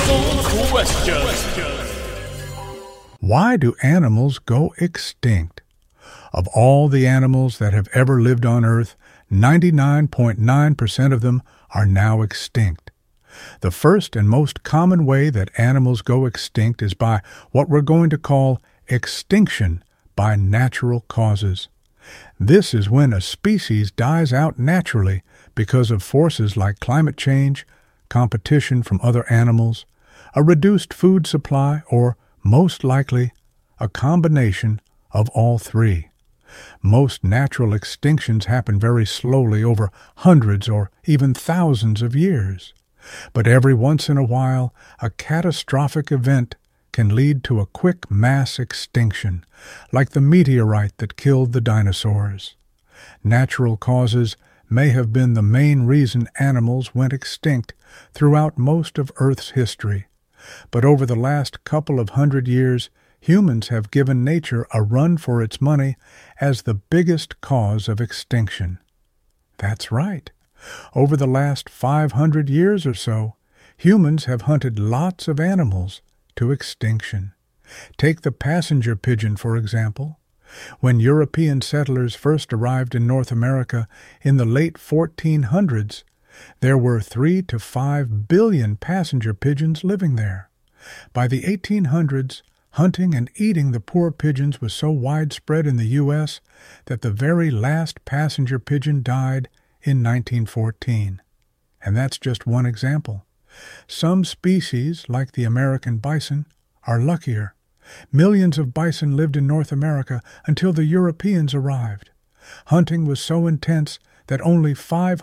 Colossal question. Why do animals go extinct? Of all the animals that have ever lived on Earth, 99.9% of them are now extinct. The first and most common way that animals go extinct is by what we're going to call extinction by natural causes. This is when a species dies out naturally because of forces like climate change, competition from other animals, a reduced food supply, or, most likely, a combination of all three. Most natural extinctions happen very slowly over hundreds or even thousands of years. But every once in a while, a catastrophic event can lead to a quick mass extinction, like the meteorite that killed the dinosaurs. Natural causes may have been the main reason animals went extinct throughout most of Earth's history. But over the last couple of hundred years, humans have given nature a run for its money as the biggest cause of extinction. That's right. Over the last 500 years or so, humans have hunted lots of animals to extinction. Take the passenger pigeon, for example. When European settlers first arrived in North America in the late 1400s, there were 3 to 5 billion passenger pigeons living there. By the 1800s, hunting and eating the poor pigeons was so widespread in the U.S. that the very last passenger pigeon died in 1914. And that's just one example. Some species, like the American bison, are luckier. Millions of bison lived in North America until the Europeans arrived. Hunting was so intense that only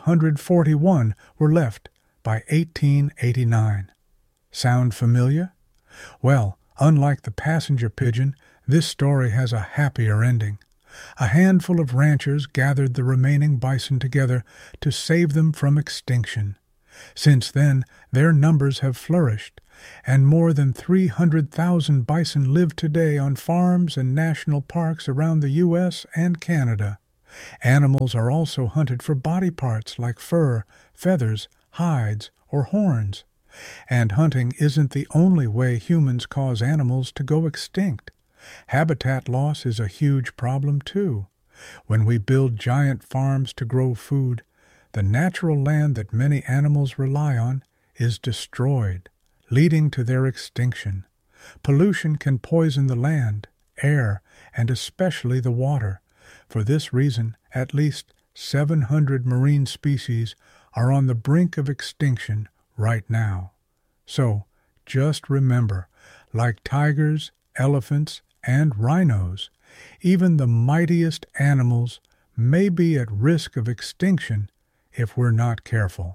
541 were left by 1889. Sound familiar? Well, unlike the passenger pigeon, this story has a happier ending. A handful of ranchers gathered the remaining bison together to save them from extinction. Since then, their numbers have flourished, and more than 300,000 bison live today on farms and national parks around the U.S. and Canada. Animals are also hunted for body parts like fur, feathers, hides, or horns. And hunting isn't the only way humans cause animals to go extinct. Habitat loss is a huge problem too. When we build giant farms to grow food, the natural land that many animals rely on is destroyed, leading to their extinction. Pollution can poison the land, air, and especially the water. For this reason, at least 700 marine species are on the brink of extinction right now. So, just remember, like tigers, elephants, and rhinos, even the mightiest animals may be at risk of extinction if we're not careful.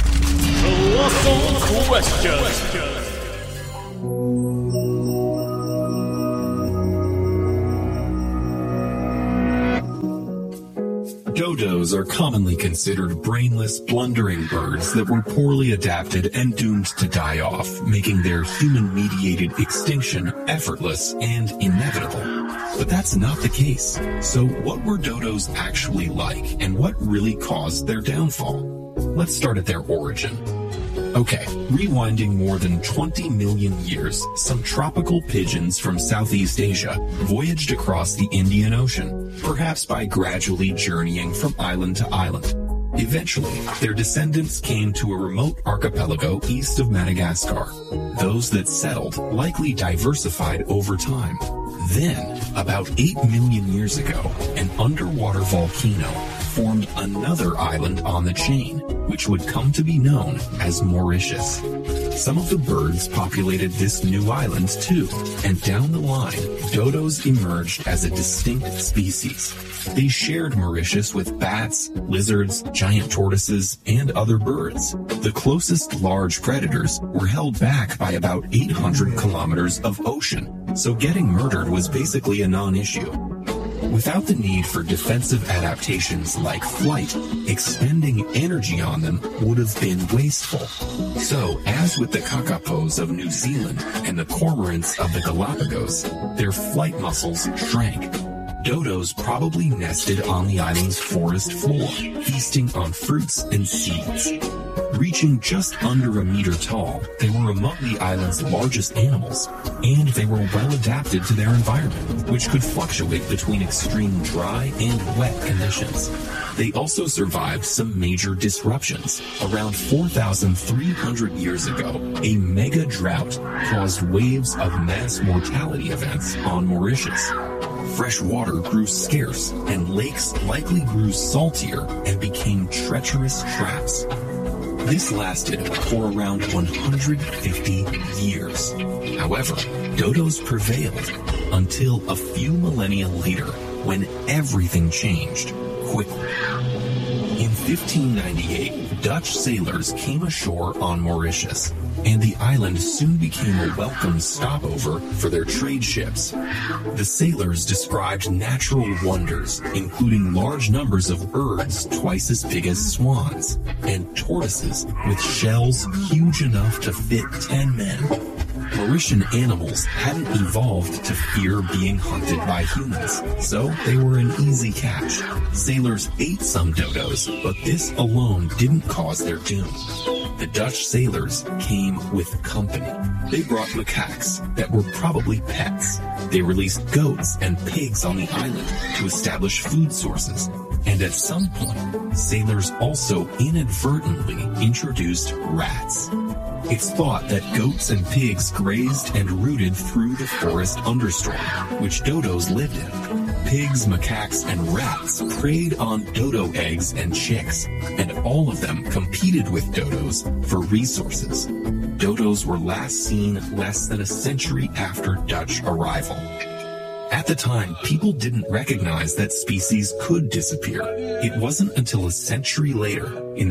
Colossal question. Dodos are commonly considered brainless, blundering birds that were poorly adapted and doomed to die off, making their human-mediated extinction effortless and inevitable. But that's not the case. So what were dodos actually like, and what really caused their downfall? Let's start at their origin. Okay, rewinding more than 20 million years, some tropical pigeons from Southeast Asia voyaged across the Indian Ocean, perhaps by gradually journeying from island to island. Eventually, their descendants came to a remote archipelago east of Madagascar. Those that settled likely diversified over time. Then, about 8 million years ago, an underwater volcano formed another island on the chain, which would come to be known as Mauritius. Some of the birds populated this new island too, and down the line, dodos emerged as a distinct species. They shared Mauritius with bats, lizards, giant tortoises, and other birds. The closest large predators were held back by about 800 kilometers of ocean, so getting murdered was basically a non-issue. Without the need for defensive adaptations like flight, expending energy on them would have been wasteful. So, as with the kakapos of New Zealand and the cormorants of the Galapagos, their flight muscles shrank. Dodos probably nested on the island's forest floor, feasting on fruits and seeds. Reaching just under a meter tall, they were among the island's largest animals, and they were well adapted to their environment, which could fluctuate between extreme dry and wet conditions. They also survived some major disruptions. Around 4,300 years ago, a mega drought caused waves of mass mortality events on Mauritius. Fresh water grew scarce, and lakes likely grew saltier and became treacherous traps. This lasted for around 150 years. However, dodos prevailed until a few millennia later, when everything changed quickly. In 1598, Dutch sailors came ashore on Mauritius, and the island soon became a welcome stopover for their trade ships. The sailors described natural wonders, including large numbers of birds twice as big as swans, and tortoises with shells huge enough to fit 10 men. Mauritian animals hadn't evolved to fear being hunted by humans, so they were an easy catch. Sailors ate some dodos, but this alone didn't cause their doom. The Dutch sailors came with company. They brought macaques that were probably pets. They released goats and pigs on the island to establish food sources. And at some point, sailors also inadvertently introduced rats. It's thought that goats and pigs grazed and rooted through the forest understory, which dodos lived in. Pigs, macaques, and rats preyed on dodo eggs and chicks, and all of them competed with dodos for resources. Dodos were last seen less than a century after Dutch arrival. At the time, people didn't recognize that species could disappear. It wasn't until a century later, in the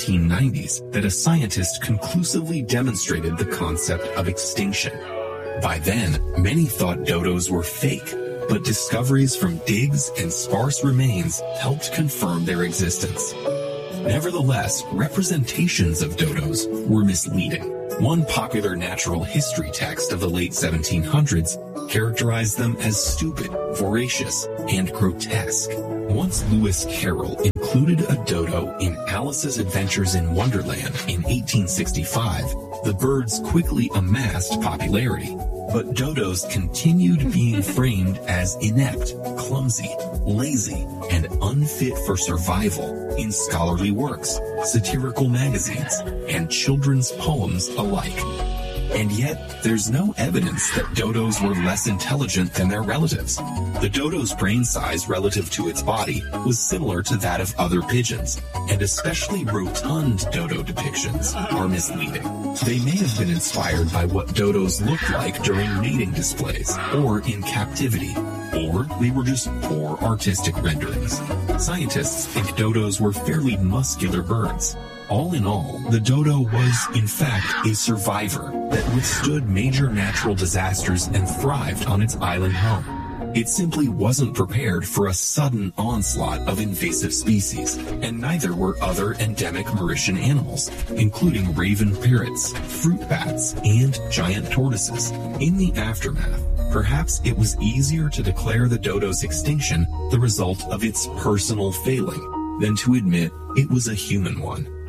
1790s, that a scientist conclusively demonstrated the concept of extinction. By then, many thought dodos were fake, but discoveries from digs and sparse remains helped confirm their existence. Nevertheless, representations of dodos were misleading. One popular natural history text of the late 1700s characterized them as stupid, voracious, and grotesque. Once Lewis Carroll included a dodo in Alice's Adventures in Wonderland in 1865, the birds quickly amassed popularity. But dodos continued being framed as inept, clumsy, lazy, and unfit for survival in scholarly works, satirical magazines, and children's poems alike. And yet, there's no evidence that dodos were less intelligent than their relatives. The dodo's brain size relative to its body was similar to that of other pigeons, and especially rotund dodo depictions are misleading. They may have been inspired by what dodos looked like during mating displays or in captivity, or they were just poor artistic renderings. Scientists think dodos were fairly muscular birds. All in all, the dodo was, in fact, a survivor that withstood major natural disasters and thrived on its island home. It simply wasn't prepared for a sudden onslaught of invasive species, and neither were other endemic Mauritian animals, including raven parrots, fruit bats, and giant tortoises. In the aftermath, perhaps it was easier to declare the dodo's extinction the result of its personal failing than to admit it was a human one.